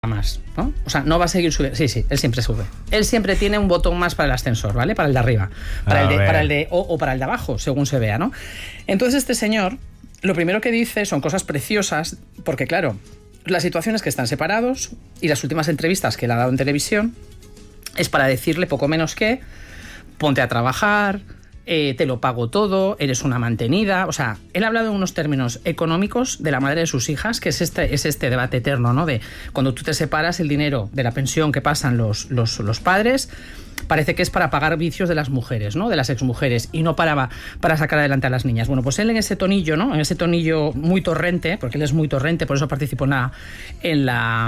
más, ¿no? O sea, no va a seguir subiendo. Sí, él siempre sube. Él siempre tiene un botón más para el ascensor, ¿vale? Para el de arriba. Para el de o para el de abajo, según se vea, ¿no? Entonces este señor, lo primero que dice son cosas preciosas, porque claro, las situaciones que están separados y las últimas entrevistas que él ha dado en televisión es para decirle poco menos que ponte a trabajar, te lo pago todo, eres una mantenida. O sea, él ha hablado en unos términos económicos de la madre de sus hijas, que es este debate eterno, ¿no? De cuando tú te separas, el dinero de la pensión que pasan los padres parece que es para pagar vicios de las mujeres, ¿no? De las exmujeres, y no para sacar adelante a las niñas. Bueno, pues él en ese tonillo, ¿no? En ese tonillo muy torrente, porque él es muy torrente, por eso participó en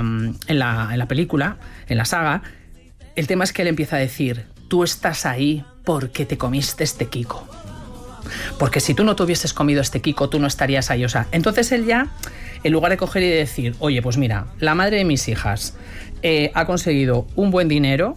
la película, en la saga. El tema es que él empieza a decir: tú estás ahí porque te comiste este Kiko. Porque si tú no te hubieses comido este Kiko, tú no estarías ahí. O sea, entonces él ya, en lugar de coger y decir, oye, pues mira, la madre de mis hijas ha conseguido un buen dinero,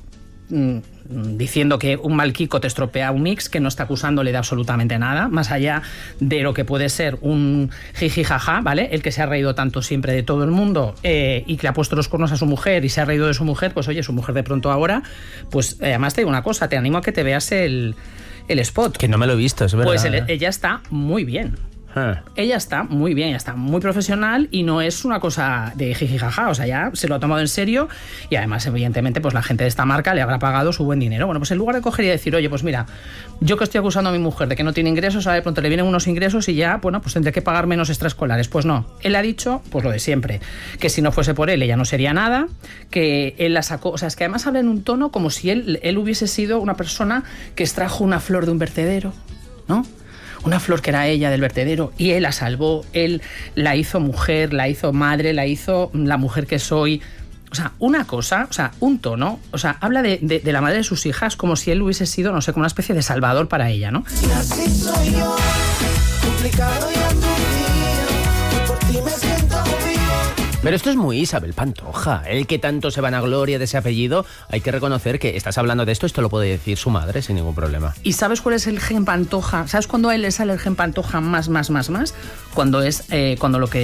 diciendo que un mal Kiko te estropea un mix, que no está acusándole de absolutamente nada, más allá de lo que puede ser un jiji jaja, ¿vale? El que se ha reído tanto siempre de todo el mundo y que ha puesto los cuernos a su mujer y se ha reído de su mujer, pues oye, su mujer de pronto ahora, pues además te digo una cosa, te animo a que te veas el spot. Que no me lo he visto, es verdad. Pues ella está muy bien. Ella está muy bien, ella está muy profesional y no es una cosa de jijijaja, o sea, ya se lo ha tomado en serio y además, evidentemente, pues la gente de esta marca le habrá pagado su buen dinero. Bueno, pues en lugar de coger y decir, oye, pues mira, yo que estoy acusando a mi mujer de que no tiene ingresos, ahora de pronto le vienen unos ingresos y ya, bueno, pues tendré que pagar menos extraescolares. Pues no, él ha dicho, pues lo de siempre, que si no fuese por él, ella no sería nada, que él la sacó, o sea, es que además habla en un tono como si él hubiese sido una persona que extrajo una flor de un vertedero, ¿no? Una flor que era ella del vertedero y él la salvó, él la hizo mujer, la hizo madre, la hizo la mujer que soy. O sea, una cosa, o sea, un tono, o sea, habla de la madre de sus hijas como si él hubiese sido, no sé, como una especie de salvador para ella, ¿no? Y así soy yo, complicado y aturdido, por ti me siento vivo. Pero esto es muy Isabel Pantoja. El que tanto se vanagloria de ese apellido, hay que reconocer que estás hablando de esto lo puede decir su madre sin ningún problema. ¿Y sabes cuál es el gen Pantoja? ¿Sabes cuándo a él le sale el gen Pantoja más? Cuando es cuando lo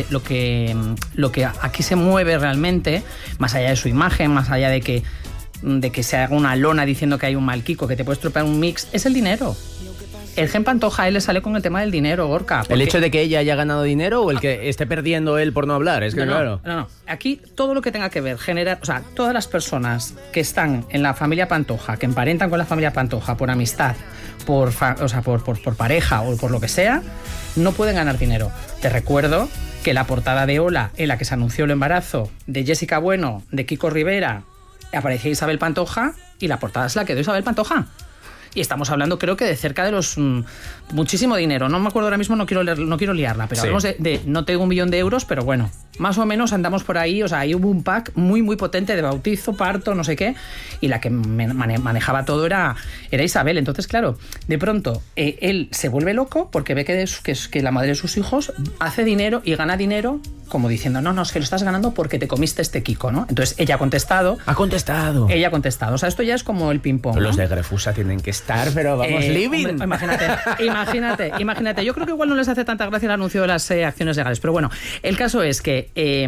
que aquí se mueve realmente, más allá de su imagen, más allá de que se haga una lona diciendo que hay un mal Kiko, que te puede estropear un mix, es el dinero. El gen Pantoja a él le sale con el tema del dinero, Gorka. Porque... ¿El hecho de que ella haya ganado dinero o el que esté perdiendo él por no hablar? Es que claro. No. Aquí todo lo que tenga que ver, o sea, todas las personas que están en la familia Pantoja, que emparentan con la familia Pantoja por amistad, por pareja o por lo que sea, no pueden ganar dinero. Te recuerdo que la portada de Hola, en la que se anunció el embarazo de Jessica Bueno, de Kiko Rivera, aparecía Isabel Pantoja y la portada es la que dio Isabel Pantoja. Y estamos hablando, creo que de cerca de los muchísimo dinero. No me acuerdo ahora mismo, no quiero liarla, pero sí. Hablamos de no tengo 1 millón de euros, pero bueno, más o menos andamos por ahí. O sea, ahí hubo un pack muy, muy potente de bautizo, parto, no sé qué, y la que manejaba todo era Isabel. Entonces, claro, de pronto él se vuelve loco porque ve que la madre de sus hijos hace dinero y gana dinero, como diciendo, no, es que lo estás ganando porque te comiste este Kiko, ¿no? Entonces ella ha contestado. Ella ha contestado. O sea, esto ya es como el ping-pong, ¿no? Los de Grefusa tienen que estar, pero vamos, living. Imagínate. Yo creo que igual no les hace tanta gracia el anuncio de las acciones legales, pero bueno, el caso es que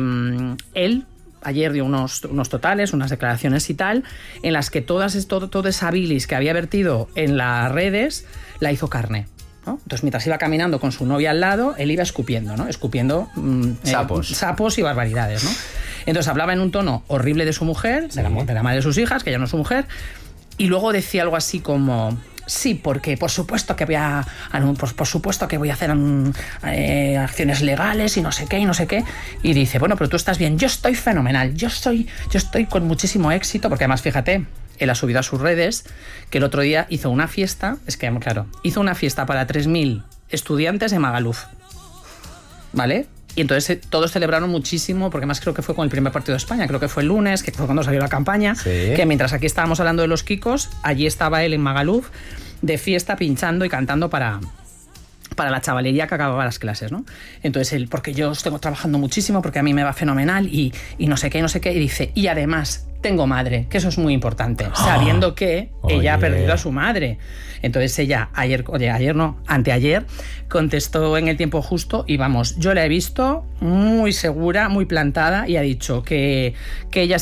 él ayer dio unos totales, unas declaraciones y tal, en las que toda esa bilis que había vertido en las redes la hizo carne, ¿no? Entonces, mientras iba caminando con su novia al lado, él iba escupiendo, ¿no? Sapos y barbaridades, ¿no? Entonces hablaba en un tono horrible de su mujer, de la madre de sus hijas, que ya no es su mujer, y luego decía algo así como... Sí, porque por supuesto que voy a hacer acciones legales y no sé qué. Y dice, bueno, pero tú estás bien, yo estoy fenomenal, yo estoy con muchísimo éxito, porque además, fíjate, él ha subido a sus redes que el otro día hizo una fiesta, hizo una fiesta para 3.000 estudiantes de Magaluf, ¿vale? Y entonces todos celebraron muchísimo, porque además creo que fue con el primer partido de España, creo que fue el lunes, que fue cuando salió la campaña, sí. Que mientras aquí estábamos hablando de los Kikos, allí estaba él en Magaluf de fiesta, pinchando y cantando para la chavalería que acababa las clases, ¿no? Entonces él, porque yo estoy trabajando muchísimo, porque a mí me va fenomenal y no sé qué, y dice, y además tengo madre, que eso es muy importante, sabiendo que ella ha perdido a su madre. Entonces ella anteayer contestó en el tiempo justo y vamos, yo la he visto muy segura, muy plantada y ha dicho que ella